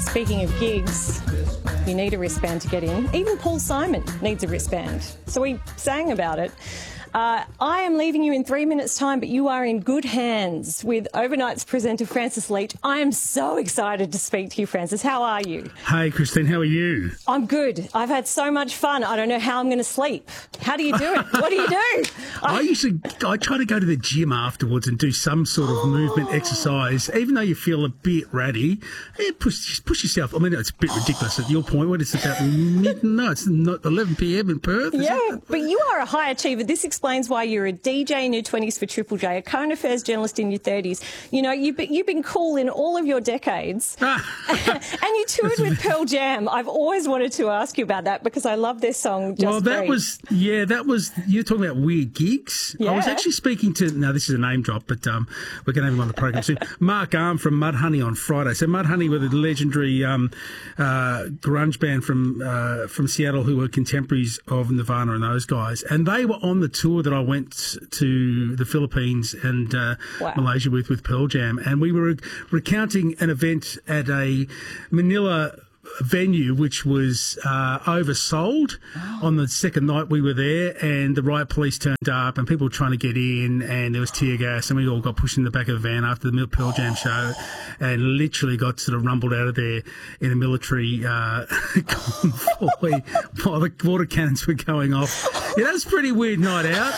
speaking of gigs, you need a wristband to get in. Even Paul Simon needs a wristband. So we sang about it. I am leaving you in 3 minutes' time, but you are in good hands with Overnight's presenter, Francis Leach. I am so excited to speak to you, Francis. How are you? Hey, Christine, how are you? I'm good. I've had so much fun. I don't know how I'm going to sleep. How do you do it? What do you do? I try to go to the gym afterwards and do some sort of movement exercise, even though you feel a bit ratty. Push yourself. I mean, it's a bit ridiculous at your point. What is it about? No, it's not 11 p.m. in Perth. Yeah, but you are a high achiever. This explains why you're a DJ in your 20s for Triple J, a current affairs journalist in your 30s. You know, you've been cool in all of your decades. And you toured with Pearl Jam. I've always wanted to ask you about that because I love their song, Just Breathe. That was, you're talking about weird gigs. Yeah. I was actually speaking to, now this is a name drop, but we're going to have him on the program soon, Mark Arm from Mudhoney on Friday. So Mudhoney were the legendary grunge band from Seattle who were contemporaries of Nirvana and those guys. And they were on the tour that I went to the Philippines and Malaysia with Pearl Jam, and we were recounting an event at a Manila venue which was oversold. On the second night we were there, and the riot police turned up and people were trying to get in, and there was tear gas, and we all got pushed in the back of the van after the Pearl Jam show and literally got sort of rumbled out of there in a military convoy while the water cannons were going off. Yeah, that was a pretty weird night out.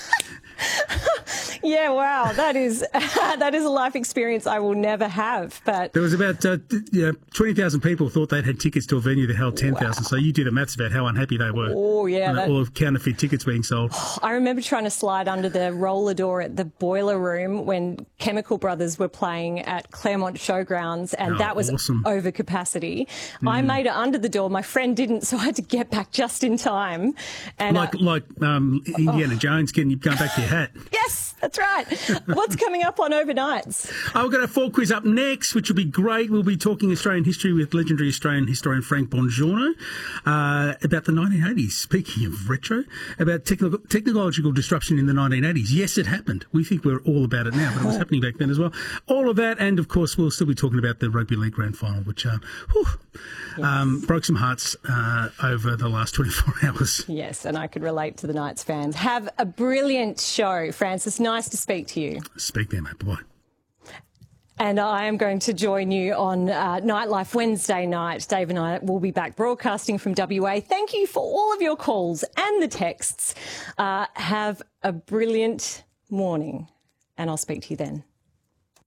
Yeah, wow, that is a life experience I will never have. But there was about 20,000 people thought they'd had tickets to a venue that held 10,000. Wow. So you do the maths about how unhappy they were. Oh yeah, all of counterfeit tickets being sold. I remember trying to slide under the roller door at the Boiler Room when Chemical Brothers were playing at Claremont Showgrounds, and that was awesome. Over capacity. I made it under the door. My friend didn't, so I had to get back just in time. And like Indiana Jones going back to your hat. Yes, that's right. What's coming up on Overnights? We've got our fall quiz up next, which will be great. We'll be talking Australian history with legendary Australian historian Frank Bongiorno about the 1980s. Speaking of retro, about technological disruption in the 1980s. Yes, it happened. We think we're all about it now, but it was happening back then as well. All of that, and of course, we'll still be talking about the Rugby League Grand Final, which broke some hearts over the last 24 hours. Yes, and I could relate to the Knights fans. Have a brilliant show, Francis. Nice to speak to you. Speak there, mate. Bye-bye. And I am going to join you on Nightlife Wednesday night. Dave and I will be back broadcasting from WA. Thank you for all of your calls and the texts. Have a brilliant morning, and I'll speak to you then.